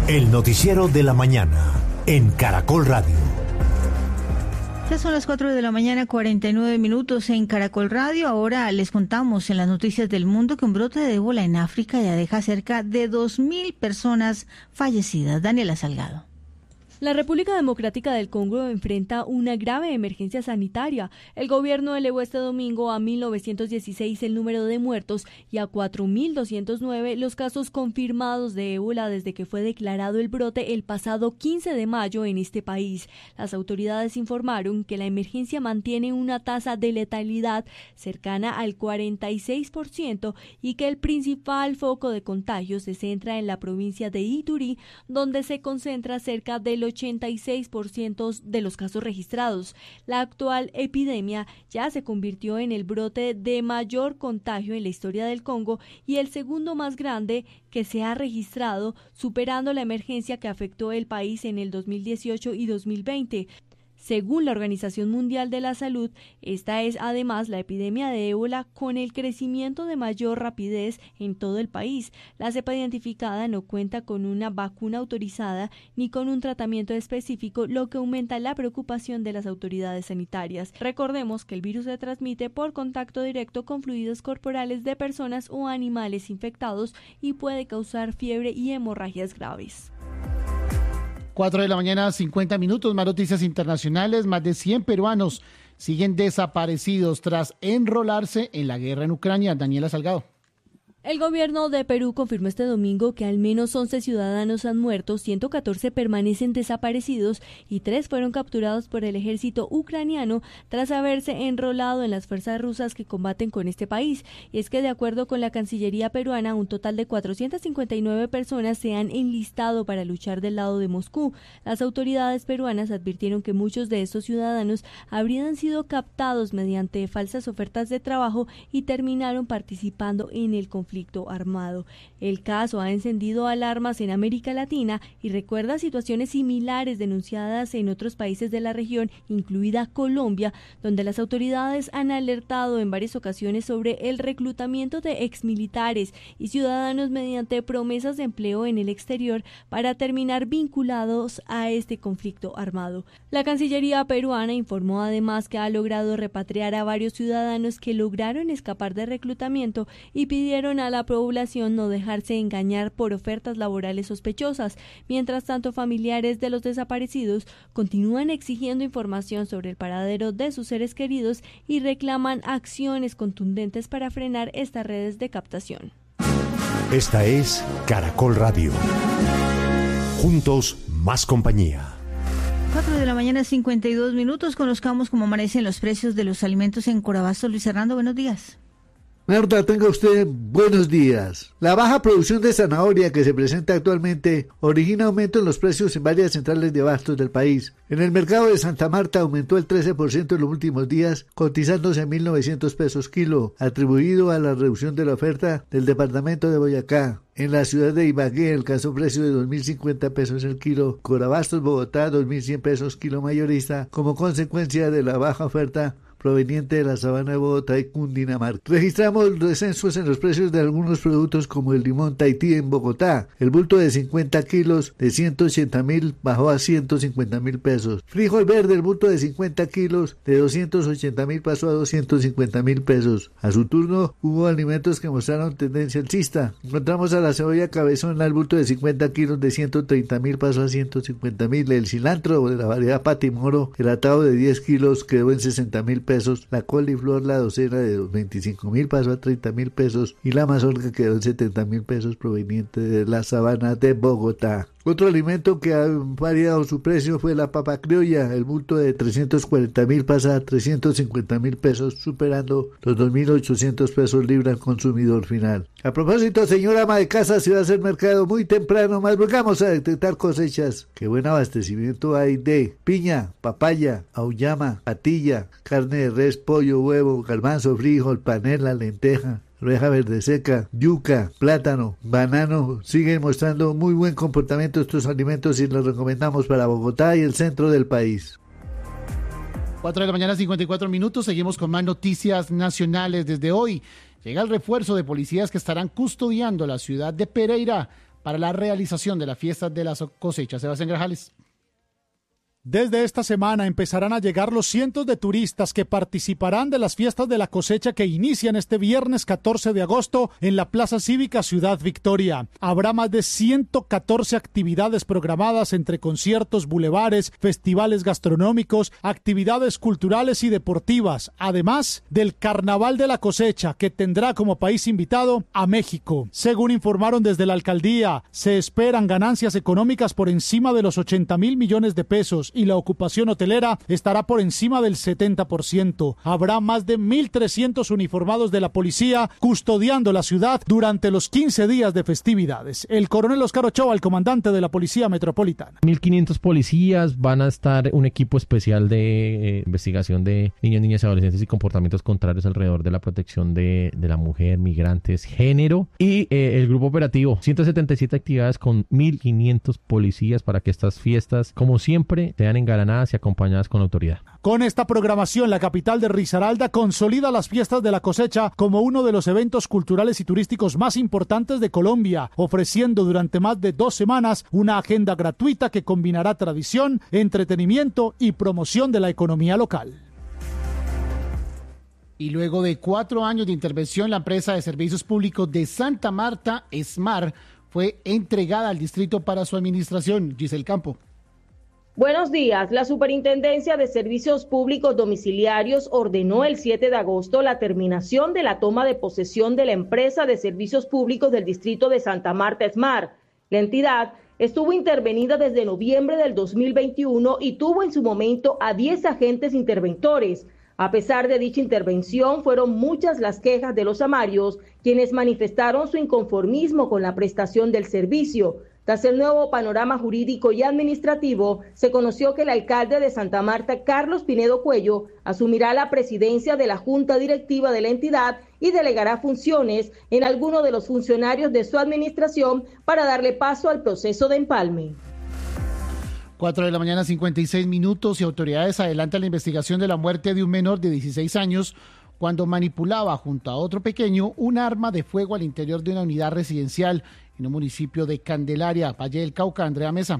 El noticiero de la mañana en Caracol Radio. Ya son las 4 de la mañana, 49 minutos en Caracol Radio. Ahora les contamos en las noticias del mundo que un brote de ébola en África ya deja cerca de 2.000 personas fallecidas. Daniela Salgado. La República Democrática del Congo enfrenta una grave emergencia sanitaria. El gobierno elevó este domingo a 1.916 el número de muertos y a 4.209 los casos confirmados de ébola desde que fue declarado el brote el pasado 15 de mayo en este país. Las autoridades informaron que la emergencia mantiene una tasa de letalidad cercana al 46% y que el principal foco de contagio se centra en la provincia de Ituri, donde se concentra cerca del 86% de los casos registrados. La actual epidemia ya se convirtió en el brote de mayor contagio en la historia del Congo y el segundo más grande que se ha registrado, superando la emergencia que afectó el país en el 2018 y 2020. Según la Organización Mundial de la Salud, esta es además la epidemia de ébola con el crecimiento de mayor rapidez en todo el país. La cepa identificada no cuenta con una vacuna autorizada ni con un tratamiento específico, lo que aumenta la preocupación de las autoridades sanitarias. Recordemos que el virus se transmite por contacto directo con fluidos corporales de personas o animales infectados y puede causar fiebre y hemorragias graves. 4 de la mañana, 50 minutos, más noticias internacionales. Más de 100 peruanos siguen desaparecidos tras enrolarse en la guerra en Ucrania. Daniela Salgado. El gobierno de Perú confirmó este domingo que al menos 11 ciudadanos han muerto, 114 permanecen desaparecidos y 3 fueron capturados por el ejército ucraniano tras haberse enrolado en las fuerzas rusas que combaten con este país. Y es que de acuerdo con la Cancillería peruana, un total de 459 personas se han enlistado para luchar del lado de Moscú. Las autoridades peruanas advirtieron que muchos de estos ciudadanos habrían sido captados mediante falsas ofertas de trabajo y terminaron participando en el conflicto armado. El caso ha encendido alarmas en América Latina y recuerda situaciones similares denunciadas en otros países de la región, incluida Colombia, donde las autoridades han alertado en varias ocasiones sobre el reclutamiento de exmilitares y ciudadanos mediante promesas de empleo en el exterior para terminar vinculados a este conflicto armado. La Cancillería peruana informó además que ha logrado repatriar a varios ciudadanos que lograron escapar de reclutamiento y pidieron a la población no dejarse engañar por ofertas laborales sospechosas. Mientras tanto, familiares de los desaparecidos continúan exigiendo información sobre el paradero de sus seres queridos y reclaman acciones contundentes para frenar estas redes de captación. Esta es Caracol Radio. Juntos, más compañía. 4 de la mañana, 52 minutos. Conozcamos cómo amanecen los precios de los alimentos en Corabasto. Luis Hernando, buenos días. Marta, tenga usted buenos días. La baja producción de zanahoria que se presenta actualmente origina aumento en los precios en varias centrales de abastos del país. En el mercado de Santa Marta aumentó el 13% en los últimos días, cotizándose en 1.900 pesos kilo, atribuido a la reducción de la oferta del departamento de Boyacá. En la ciudad de Ibagué alcanzó precio de 2.050 pesos el kilo, Corabastos Bogotá 2.100 pesos kilo mayorista, como consecuencia de la baja oferta proveniente de la sabana de Bogotá y Cundinamarca. Registramos descensos en los precios de algunos productos como el limón Tahití en Bogotá. El bulto de 50 kilos de 180.000 bajó a 150.000 pesos. Frijol verde, el bulto de 50 kilos de 280.000 pasó a 250.000 pesos. A su turno hubo alimentos que mostraron tendencia alcista. Encontramos a la cebolla cabezona, el bulto de 50 kilos de 130.000 pasó a 150.000. El cilantro de la variedad Patimoro, el atado de 10 kilos quedó en 60.000 pesos. La coliflor, la docena de 25.000 pasó a 30.000 pesos y la mazorca quedó en 70.000 pesos proveniente de la sabana de Bogotá. Otro alimento que ha variado su precio fue la papa criolla. El bulto de 340.000 pasa a 350.000 pesos, superando los 2.800 pesos libra al consumidor final. A propósito, señora ama de casa, se va a hacer mercado muy temprano, madrugamos a detectar cosechas. Qué buen abastecimiento hay de piña, papaya, auyama, patilla, carne de res, pollo, huevo, garbanzo, frijol, panela, lenteja, arveja verde seca, yuca, plátano, banano. Siguen mostrando muy buen comportamiento estos alimentos y los recomendamos para Bogotá y el centro del país. 4 de la mañana, 54 minutos. Seguimos con más noticias nacionales. Desde hoy llega el refuerzo de policías que estarán custodiando la ciudad de Pereira para la realización de las fiestas de las cosechas. Sebastián Grajales. Desde esta semana empezarán a llegar los cientos de turistas que participarán de las fiestas de la cosecha que inician este viernes 14 de agosto en la Plaza Cívica Ciudad Victoria. Habrá más de 114 actividades programadas entre conciertos, bulevares, festivales gastronómicos, actividades culturales y deportivas, además del Carnaval de la Cosecha, que tendrá como país invitado a México. Según informaron desde la alcaldía, se esperan ganancias económicas por encima de los 80.000 millones de pesos y la ocupación hotelera estará por encima del 70%. Habrá más de 1.300 uniformados de la policía custodiando la ciudad durante los 15 días de festividades. El coronel Oscar Ochoa, el comandante de la Policía Metropolitana. 1.500 policías, van a estar un equipo especial de investigación de niños, niñas y adolescentes y comportamientos contrarios alrededor de la protección de la mujer, migrantes, género y el grupo operativo. 177 actividades con 1.500 policías para que estas fiestas, como siempre, sean engalanadas y acompañadas con autoridad. Con esta programación, la capital de Risaralda consolida las fiestas de la cosecha como uno de los eventos culturales y turísticos más importantes de Colombia, ofreciendo durante más de 2 semanas una agenda gratuita que combinará tradición, entretenimiento y promoción de la economía local. Y luego de 4 años de intervención, la empresa de servicios públicos de Santa Marta, ESMAR, fue entregada al distrito para su administración. Giselle Campo. Buenos días. La Superintendencia de Servicios Públicos Domiciliarios ordenó el 7 de agosto la terminación de la toma de posesión de la empresa de servicios públicos del distrito de Santa Marta, ESMAR. La entidad estuvo intervenida desde noviembre del 2021 y tuvo en su momento a 10 agentes interventores. A pesar de dicha intervención, fueron muchas las quejas de los samarios, quienes manifestaron su inconformismo con la prestación del servicio. Tras el nuevo panorama jurídico y administrativo, se conoció que el alcalde de Santa Marta, Carlos Pinedo Cuello, asumirá la presidencia de la junta directiva de la entidad y delegará funciones en alguno de los funcionarios de su administración para darle paso al proceso de empalme. 4 de la mañana, 56 minutos, y autoridades adelantan la investigación de la muerte de un menor de 16 años cuando manipulaba junto a otro pequeño un arma de fuego al interior de una unidad residencial en un municipio de Candelaria, Valle del Cauca. Andrea Mesa.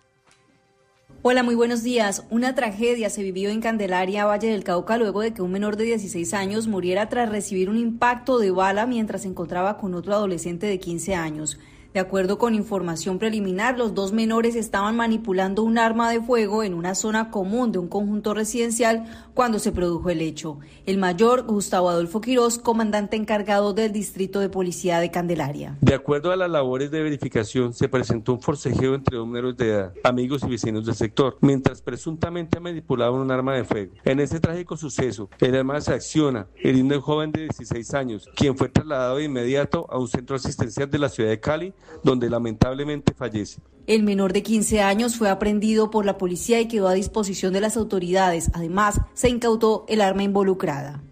Hola, muy buenos días. Una tragedia se vivió en Candelaria, Valle del Cauca, luego de que un menor de 16 años muriera tras recibir un impacto de bala mientras se encontraba con otro adolescente de 15 años. De acuerdo con información preliminar, los 2 menores estaban manipulando un arma de fuego en una zona común de un conjunto residencial cuando se produjo el hecho. El mayor, Gustavo Adolfo Quirós, comandante encargado del Distrito de Policía de Candelaria. De acuerdo a las labores de verificación, se presentó un forcejeo entre 2 menores de edad, amigos y vecinos del sector, mientras presuntamente manipulaban un arma de fuego. En ese trágico suceso, el arma se acciona, hiriendo a un joven de 16 años, quien fue trasladado de inmediato a un centro asistencial de la ciudad de Cali, donde lamentablemente fallece. El menor de 15 años fue aprehendido por la policía y quedó a disposición de las autoridades. Además, se incautó el arma involucrada.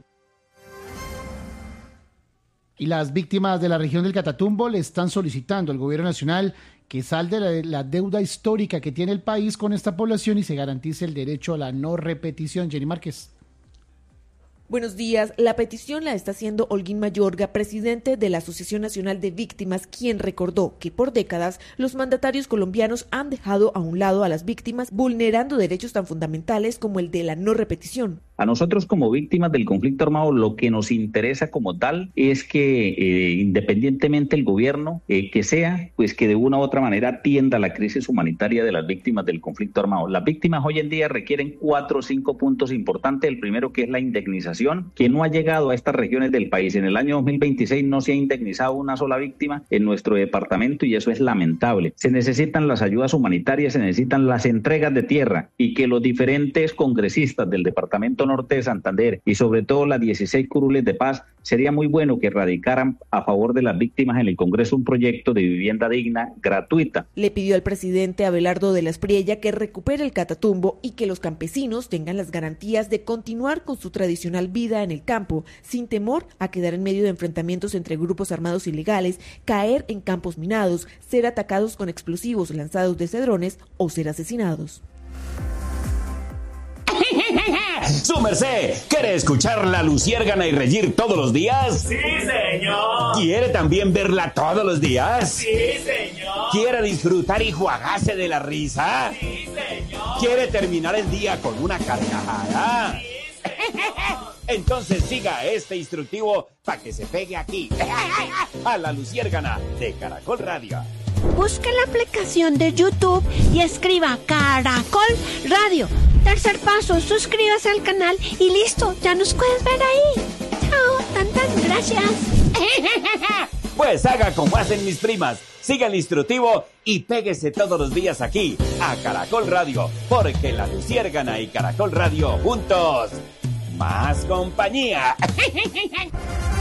Y las víctimas de la región del Catatumbo le están solicitando al gobierno nacional que salde la deuda histórica que tiene el país con esta población y se garantice el derecho a la no repetición. Jenny Márquez. Buenos días. La petición la está haciendo Holguín Mayorga, presidente de la Asociación Nacional de Víctimas, quien recordó que por décadas los mandatarios colombianos han dejado a un lado a las víctimas, vulnerando derechos tan fundamentales como el de la no repetición. A nosotros como víctimas del conflicto armado lo que nos interesa como tal es que independientemente el gobierno que sea, pues que de una u otra manera atienda a la crisis humanitaria de las víctimas del conflicto armado. Las víctimas hoy en día requieren 4 o 5 puntos importantes. El primero, que es la indemnización, que no ha llegado a estas regiones del país. En el año 2026 no se ha indemnizado una sola víctima en nuestro departamento y eso es lamentable. Se necesitan las ayudas humanitarias, se necesitan las entregas de tierra y que los diferentes congresistas del departamento norte de Santander y sobre todo las 16 curules de paz, sería muy bueno que radicaran a favor de las víctimas en el Congreso un proyecto de vivienda digna gratuita. Le pidió al presidente Abelardo de la Espriella que recupere el Catatumbo y que los campesinos tengan las garantías de continuar con su tradicional vida en el campo, sin temor a quedar en medio de enfrentamientos entre grupos armados ilegales, caer en campos minados, ser atacados con explosivos lanzados desde drones o ser asesinados. ¡Su merced! ¿Quiere escuchar la luciérgana y reír todos los días? ¡Sí, señor! ¿Quiere también verla todos los días? ¡Sí, señor! ¿Quiere disfrutar y jugarse de la risa? ¡Sí, señor! ¿Quiere terminar el día con una carcajada? Entonces siga este instructivo para que se pegue aquí, a La Luciérgana de Caracol Radio. Busque la aplicación de YouTube y escriba Caracol Radio. Tercer paso, suscríbase al canal y listo, ya nos puedes ver ahí. Chao, tantas gracias. Pues haga como hacen mis primas, siga el instructivo y péguese todos los días aquí, a Caracol Radio, porque La Luciérgana y Caracol Radio juntos, más compañía.